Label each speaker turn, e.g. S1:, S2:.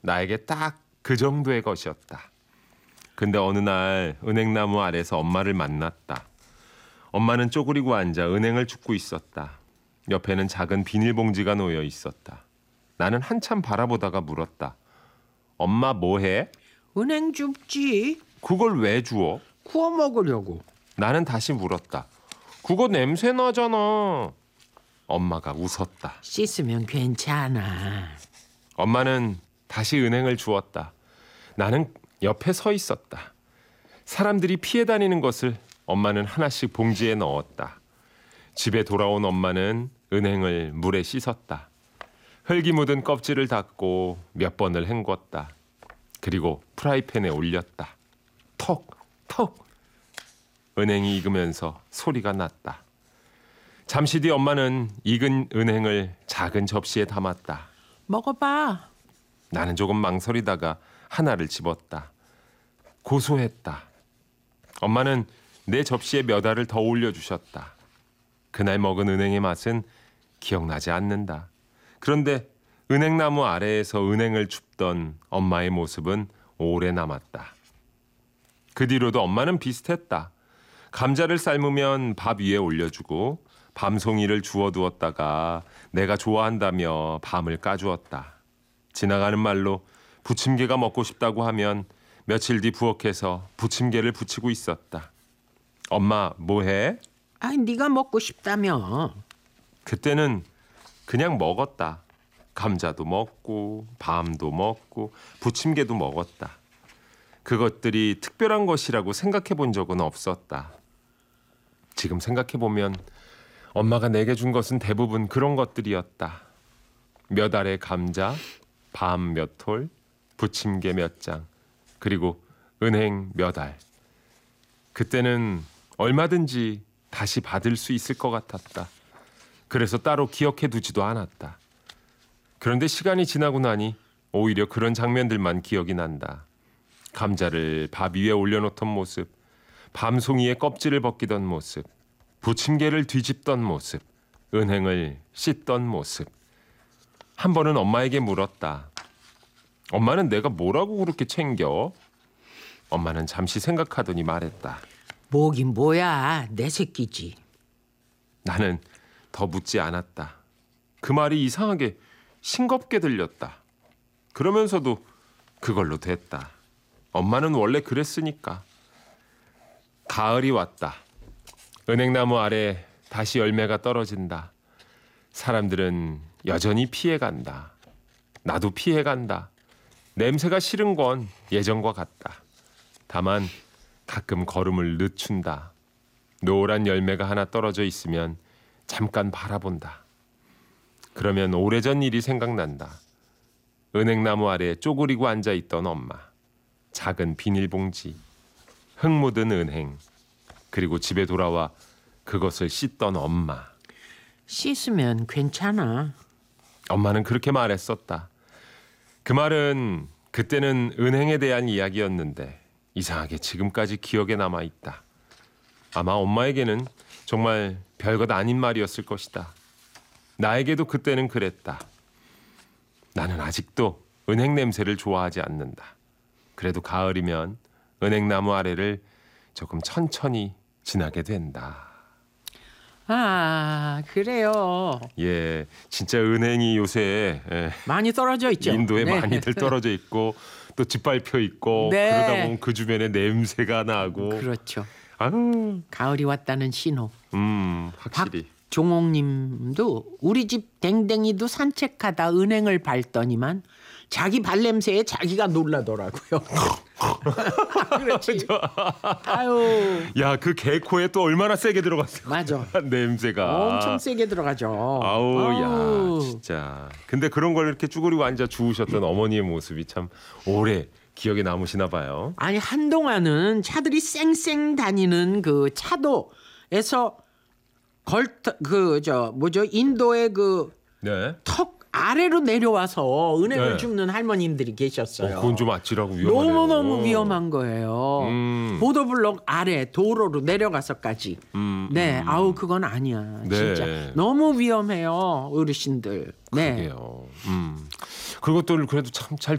S1: 나에게 딱 그 정도의 것이었다. 근데 어느 날 은행나무 아래서 엄마를 만났다. 엄마는 쪼그리고 앉아 은행을 줍고 있었다. 옆에는 작은 비닐봉지가 놓여 있었다. 나는 한참 바라보다가 물었다. 엄마 뭐해?
S2: 은행 줍지.
S1: 그걸 왜 주워?
S2: 구워 먹으려고.
S1: 나는 다시 물었다. 그거 냄새 나잖아. 엄마가 웃었다.
S2: 씻으면 괜찮아.
S1: 엄마는 다시 은행을 주었다. 나는 옆에 서 있었다. 사람들이 피해 다니는 것을 엄마는 하나씩 봉지에 넣었다. 집에 돌아온 엄마는 은행을 물에 씻었다. 흙이 묻은 껍질을 닦고 몇 번을 헹궜다. 그리고 프라이팬에 올렸다. 톡! 톡! 은행이 익으면서 소리가 났다. 잠시 뒤 엄마는 익은 은행을 작은 접시에 담았다.
S2: 먹어봐.
S1: 나는 조금 망설이다가 하나를 집었다. 고소했다. 엄마는 내 접시에 몇 알을 더 올려주셨다. 그날 먹은 은행의 맛은 기억나지 않는다. 그런데 은행나무 아래에서 은행을 줍던 엄마의 모습은 오래 남았다. 그 뒤로도 엄마는 비슷했다. 감자를 삶으면 밥 위에 올려주고 밤송이를 주워두었다가 내가 좋아한다며 밤을 까주었다. 지나가는 말로 부침개가 먹고 싶다고 하면 며칠 뒤 부엌에서 부침개를 부치고 있었다. 엄마 뭐해?
S2: 아이, 네가 먹고 싶다며.
S1: 그때는 그냥 먹었다. 감자도 먹고 밤도 먹고 부침개도 먹었다. 그것들이 특별한 것이라고 생각해 본 적은 없었다. 지금 생각해 보면 엄마가 내게 준 것은 대부분 그런 것들이었다. 몇 알의 감자, 밤 몇 톨, 부침개 몇 장, 그리고 은행 몇 알. 그때는 얼마든지 다시 받을 수 있을 것 같았다. 그래서 따로 기억해 두지도 않았다. 그런데 시간이 지나고 나니 오히려 그런 장면들만 기억이 난다. 감자를 밥 위에 올려놓던 모습, 밤송이의 껍질을 벗기던 모습, 부침개를 뒤집던 모습, 은행을 씻던 모습. 한 번은 엄마에게 물었다. 엄마는 내가 뭐라고 그렇게 챙겨? 엄마는 잠시 생각하더니 말했다.
S2: 뭐긴 뭐야. 내 새끼지.
S1: 나는 더 묻지 않았다. 그 말이 이상하게 싱겁게 들렸다. 그러면서도 그걸로 됐다. 엄마는 원래 그랬으니까. 가을이 왔다. 은행나무 아래 다시 열매가 떨어진다. 사람들은 여전히 피해간다. 나도 피해간다. 냄새가 싫은 건 예전과 같다. 다만 가끔 걸음을 늦춘다. 노란 열매가 하나 떨어져 있으면 잠깐 바라본다. 그러면 오래전 일이 생각난다. 은행나무 아래 쪼그리고 앉아있던 엄마, 작은 비닐봉지, 흙 묻은 은행, 그리고 집에 돌아와 그것을 씻던 엄마.
S2: 씻으면 괜찮아.
S1: 엄마는 그렇게 말했었다. 그 말은 그때는 은행에 대한 이야기였는데 이상하게 지금까지 기억에 남아있다. 아마 엄마에게는 정말 별것 아닌 말이었을 것이다. 나에게도 그때는 그랬다. 나는 아직도 은행 냄새를 좋아하지 않는다. 그래도 가을이면 은행나무 아래를 조금 천천히 지나게 된다.
S2: 아, 그래요.
S1: 예, 진짜 은행이 요새
S2: 많이 떨어져 있죠.
S1: 인도에
S2: 네.
S1: 많이들 떨어져 있고 또 짓밟혀 있고
S2: 네.
S1: 그러다 보면 그 주변에 냄새가 나고.
S2: 그렇죠.
S1: 아유,
S2: 가을이 왔다는 신호.
S1: 확실히.
S2: 박종옥님도 우리 집 댕댕이도 산책하다 은행을 밟더니만 자기 발냄새에 자기가 놀라더라고요. 그렇지. 아유,
S1: 야, 그 개코에 또 얼마나 세게 들어갔어.
S2: 맞아.
S1: 냄새가.
S2: 엄청 세게 들어가죠.
S1: 아우, 야, 진짜. 근데 그런 걸 이렇게 쭈그리고 앉아 주우셨던 어머니의 모습이 참 오래 기억에 남으시나 봐요.
S2: 아니, 한동안은 차들이 쌩쌩 다니는 그 차도에서 인도의 그
S1: 네.
S2: 턱 아래로 내려와서 은행을
S1: 네.
S2: 줍는 할머님들이 계셨어요.
S1: 그건 좀 아찔하고 위험하네요.
S2: 너무너무 위험한 거예요. 보도블록 아래 도로로 내려가서까지. 네, 아우 그건 아니야.
S1: 네.
S2: 진짜 너무 위험해요, 어르신들. 네.
S1: 그러게요. 그것들 그래도 참 잘